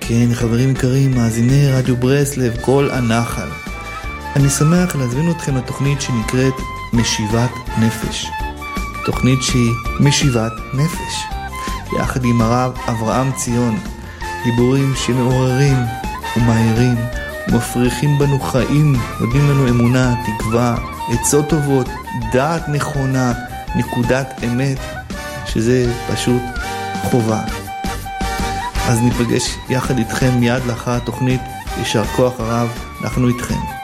כן, חברים יקרים, מאזיני רדיו ברסלב, כל הנחל. אני שמח להזמין אתכם לתוכנית שנקראת משיבת נפש. תוכנית שהיא משיבת נפש. יחד עם הרב אברהם ציון. דיבורים שמעוררים ומהירים ומפריחים בנו חיים, נותנים לנו אמונה, תקווה, עצות טובות, דעת נכונה, נקודת אמת, שזה פשוט חובה. אז ניפגש יחד איתכם מיד לאחר התוכנית. יישר כוח הרב, אנחנו איתכם.